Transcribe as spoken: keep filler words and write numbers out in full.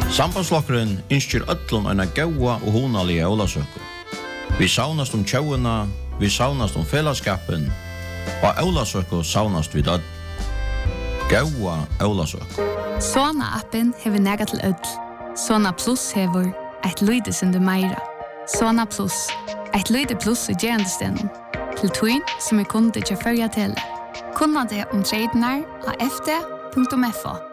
Sambandslokkeren innskjer ötlun eina gaua og honalige Ólavsøku. Vi saunast om tjauina, vi saunast om fellesskapen, og Ólavsøku saunast vid öll. Gaua Ólavsøku. Sona-appen hever nega til öll. Sona Plus hever eit lydesunde meira. Sona Plus, eit lyde plus i gerandestenen. Til tuin som er kunde til førja tele. Kunna det om tradenar av f d punktum f o.